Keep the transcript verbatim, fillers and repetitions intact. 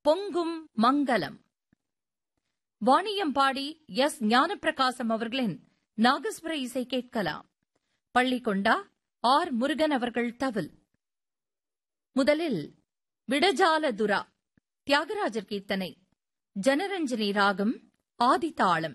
பொங்கும் மங்கலம். வாணியம்பாடி எஸ் ஞானப்பிரகாசம் அவர்களின் நாகஸ்வர இசை கேட்கலாம். பள்ளிக்கொண்டா ஆர் முருகன் அவர்கள் தவில். முதலில் விடஜால துரா தியாகராஜர் கீர்த்தனை, ஜனரஞ்சனி ராகம், ஆதிதாளம்.